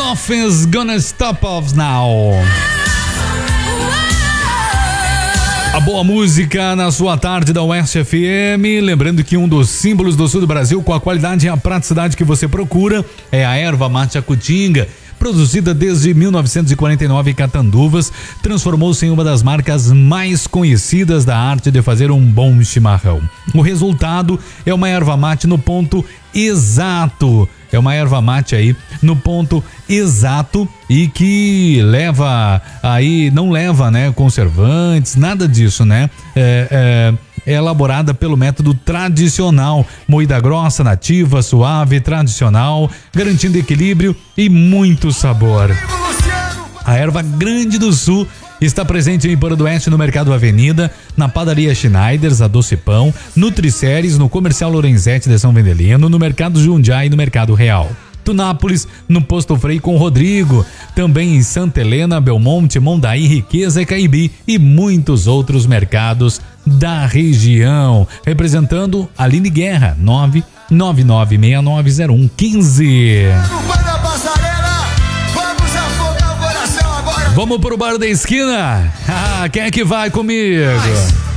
Nothing's Gonna Stop Us Now. A boa música na sua tarde da Oeste FM. Lembrando que um dos símbolos do sul do Brasil com a qualidade e a praticidade que você procura é a erva mate Acutinga. Produzida desde 1949 em Catanduvas, transformou-se em uma das marcas mais conhecidas da arte de fazer um bom chimarrão. O resultado é uma erva mate no ponto exato. É uma erva mate aí no ponto exato e que não leva, né, conservantes, nada disso, né? É elaborada pelo método tradicional, moída grossa, nativa, suave, tradicional, garantindo equilíbrio e muito sabor. A erva Grande do Sul está presente em Pura do Oeste no Mercado Avenida, na Padaria Schneiders, a Doce Pão, no Triceres, no Comercial Lorenzetti de São Vendelino, no Mercado Jundiaí e no Mercado Real. Tunápolis, no Posto Frei com Rodrigo, também em Santa Helena, Belmonte, Mondaí, Riqueza e Caibi e muitos outros mercados da região. Representando Aline Guerra, 999690115. Vamos pro bar da esquina? Quem é que vai comigo?